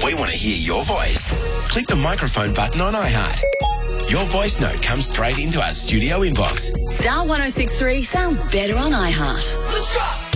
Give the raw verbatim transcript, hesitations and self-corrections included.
We want to hear your voice. Click the microphone button on iHeart. Your voice note comes straight into our studio inbox. Star one oh six three sounds better on iHeart. Let's go!